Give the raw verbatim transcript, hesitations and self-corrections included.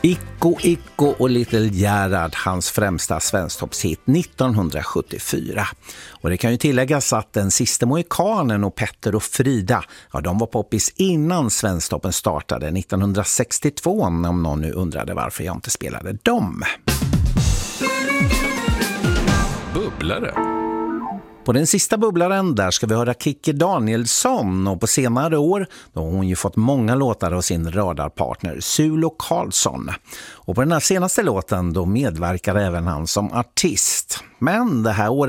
Icko Icko och Little Gerhard, hans främsta svensktoppshit nittonhundrasjuttiofyra. Och det kan ju tilläggas att den sista mohikanen och Petter och Frida, ja, de var poppis innan Svensktoppen startade nittonhundrasextiotvå, om någon nu undrade varför jag inte spelade dem. Bubblare. På den sista bubblaren där ska vi höra Kikki Danielsson, och på senare år då har hon ju fått många låtar av sin radarpartner Sulo Karlsson. Och på den här senaste låten då medverkar även han som artist. Men det här året